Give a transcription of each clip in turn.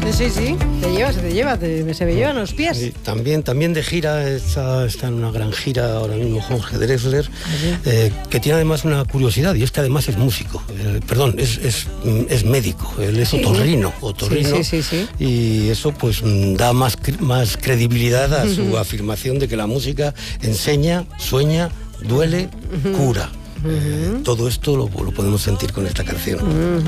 Sí, se te llevan los pies. Sí, también de gira, está en una gran gira ahora mismo Jorge Drexler, que tiene además una curiosidad, y es que además es músico, es médico, él es otorrino. Sí. Y eso pues da más credibilidad a su afirmación de que la música enseña, sueña, duele, cura. Todo esto lo podemos sentir con esta canción.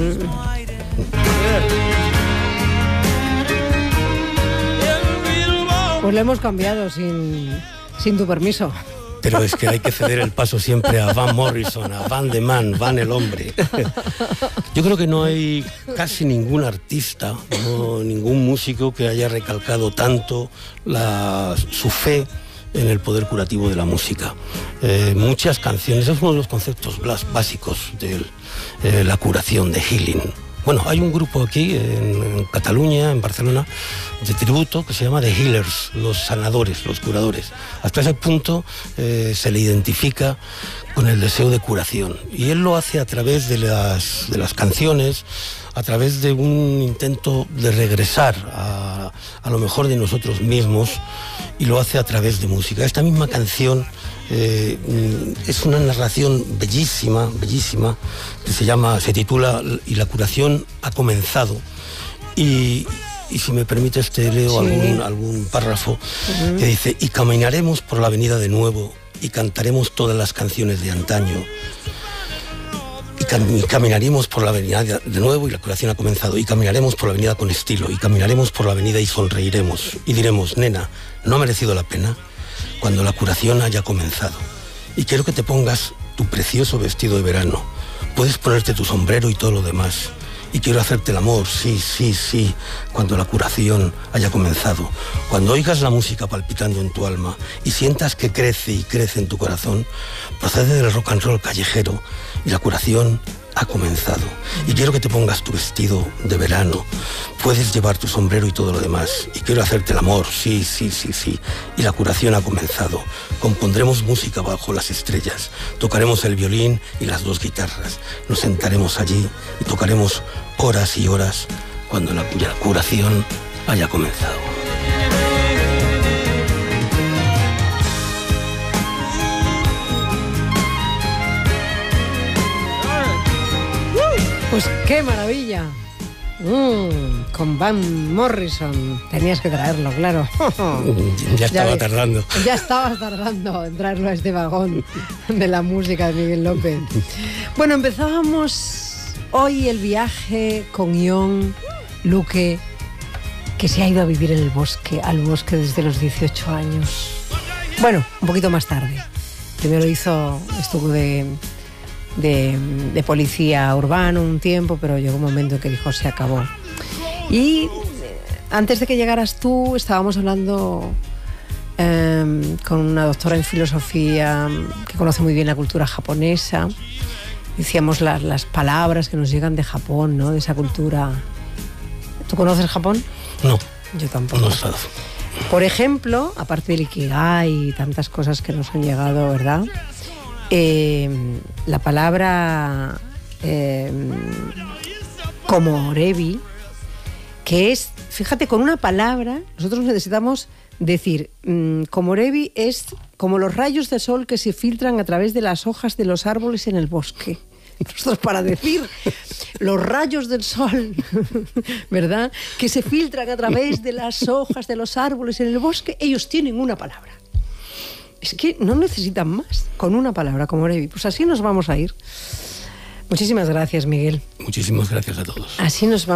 Pues lo hemos cambiado sin tu permiso. Pero es que hay que ceder el paso siempre a Van Morrison, a Van the Man, Van el hombre. Yo creo que no hay casi ningún artista, ningún músico que haya recalcado tanto su fe en el poder curativo de la música. Muchas canciones, es uno de los conceptos básicos de la curación, de healing. Bueno, hay un grupo aquí en Cataluña, en Barcelona, de tributo que se llama The Healers, los sanadores, los curadores. Hasta ese punto se le identifica con el deseo de curación. Y él lo hace a través de las canciones, a través de un intento de regresar a lo mejor de nosotros mismos, y lo hace a través de música. Esta misma canción es una narración bellísima, que se titula Y la curación ha comenzado. Y si me permites te leo algún párrafo que dice: y caminaremos por la avenida de nuevo, y cantaremos todas las canciones de antaño. Y caminaremos por la avenida de nuevo, y la curación ha comenzado. Y caminaremos por la avenida con estilo, y caminaremos por la avenida y sonreiremos. Y diremos: nena, ¿no ha merecido la pena? Cuando la curación haya comenzado. Y quiero que te pongas tu precioso vestido de verano. Puedes ponerte tu sombrero y todo lo demás. Y quiero hacerte el amor, sí, cuando la curación haya comenzado. Cuando oigas la música palpitando en tu alma y sientas que crece y crece en tu corazón, procede del rock and roll callejero y la curación ha comenzado. Y quiero que te pongas tu vestido de verano. Puedes llevar tu sombrero y todo lo demás. Y quiero hacerte el amor, sí. Y la curación ha comenzado. Compondremos música bajo las estrellas. Tocaremos el violín y las dos guitarras. Nos sentaremos allí y tocaremos horas y horas cuando la curación haya comenzado. Pues qué maravilla. Con Van Morrison. Tenías que traerlo, claro. Ya estabas tardando en traerlo a este vagón de la música de Miguel López. Bueno, empezábamos hoy el viaje con Ion Luque, que se ha ido a vivir al bosque desde los 18 años. Bueno, un poquito más tarde. Primero estuvo de policía urbano un tiempo, pero llegó un momento en que dijo: se acabó. Y antes de que llegaras tú, estábamos hablando con una doctora en filosofía que conoce muy bien la cultura japonesa. Decíamos las palabras que nos llegan de Japón, ¿no? De esa cultura. ¿Tú conoces Japón? No. Yo tampoco. No he estado. Por ejemplo, aparte del Ikigai y tantas cosas que nos han llegado, ¿verdad? La palabra komorebi, que es, fíjate, con una palabra nosotros necesitamos decir, komorebi es como los rayos de sol que se filtran a través de las hojas de los árboles en el bosque. Nosotros, para decir los rayos del sol, ¿verdad?, que se filtran a través de las hojas de los árboles en el bosque, ellos tienen una palabra. Es que no necesitan más, con una palabra, komorebi. Pues así nos vamos a ir. Muchísimas gracias, Miguel. Muchísimas gracias a todos. Así nos vamos.